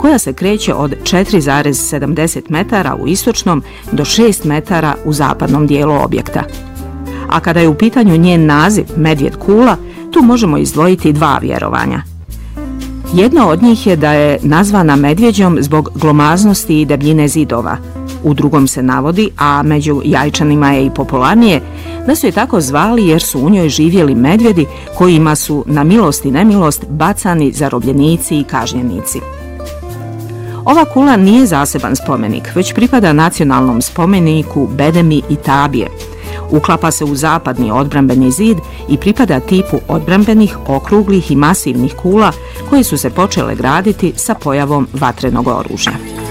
koja se kreće od 4,70 metara u istočnom do 6 metara u zapadnom dijelu objekta. A kada je u pitanju njen naziv Medvjed kula, tu možemo izdvojiti dva vjerovanja. Jedno od njih je da je nazvana medvjeđom zbog glomaznosti i debljine zidova. U drugom se navodi, a među Jajčanima je i popularnije, da su je tako zvali jer su u njoj živjeli medvjedi kojima su na milost i nemilost bacani zarobljenici i kažnjenici. Ova kula nije zaseban spomenik, već pripada nacionalnom spomeniku Bedemi i Tabije. Uklapa se u zapadni odbrambeni zid i pripada tipu odbrambenih, okruglih i masivnih kula koje su se počele graditi sa pojavom vatrenog oružja.